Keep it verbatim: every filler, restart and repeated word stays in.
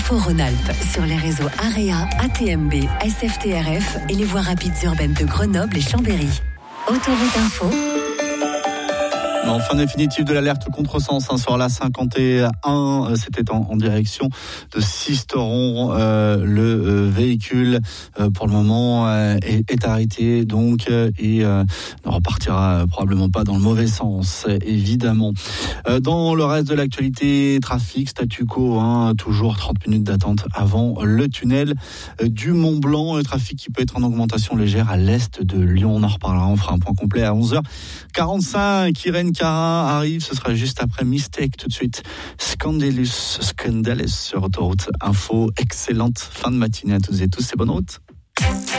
Info Rhône-Alpes sur les réseaux AREA, A T M B, S F T R F et les voies rapides urbaines de Grenoble et Chambéry. Autoroute Info. En fin définitive de l'alerte contresens hein, sur la cinquante et un, c'était en, en direction de Sisteron. Euh, le euh, véhicule, euh, pour le moment, euh, est, est arrêté donc euh, et euh, ne repartira euh, probablement pas dans le mauvais sens, évidemment. Euh, dans le reste de l'actualité, trafic, statu quo, hein, toujours trente minutes d'attente avant le tunnel euh, du Mont Blanc. Le trafic qui peut être en augmentation légère à l'est de Lyon. On en reparlera, on fera un point complet à onze heures quarante-cinq. Irène Cara arrive, ce sera juste après Mistake tout de suite. Scandalous, Scandalous sur Autoroute Info. Excellente fin de matinée à toutes et tous et bonne route.